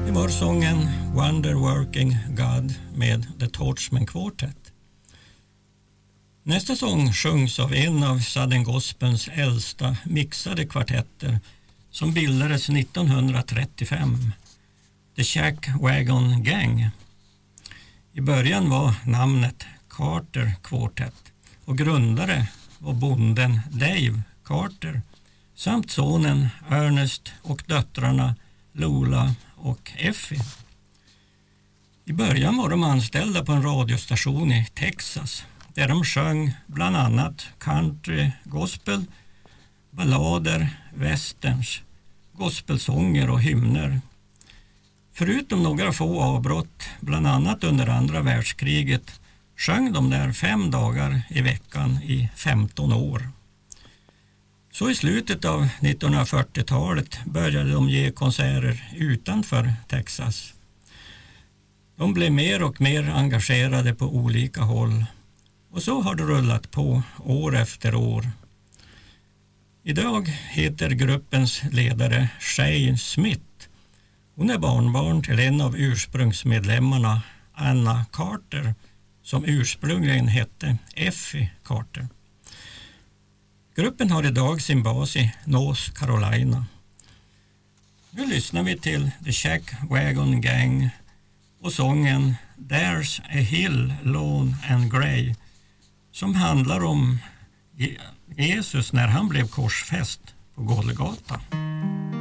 Det var sången Wonder Working God med The Torchman Quartet. Nästa sång sjungs av en av Southern Gospels äldsta mixade kvartetter som bildades 1935, The Shack Wagon Gang. I början var namnet Carter Quartet och grundare var bonden Dave Carter samt sonen Ernest och döttrarna Lola och Effie. I början var de anställda på en radiostation i Texas där de sjöng bland annat country, gospel, ballader, westerns, gospelsånger och hymner. Förutom några få avbrott, bland annat under andra världskriget, sjöng de där 5 dagar i veckan i 15 år. Så i slutet av 1940-talet började de ge konserter utanför Texas. De blev mer och mer engagerade på olika håll och så har det rullat på år efter år. Idag heter gruppens ledare Shay Smith. Hon är barnbarn till en av ursprungsmedlemmarna, Anna Carter, som ursprungligen hette Effie Carter. Gruppen har idag sin bas i North Carolina. Nu lyssnar vi till The Shack Wagon Gang och sången There's a Hill, Lone and Grey som handlar om Jesus när han blev korsfäst på Golgata.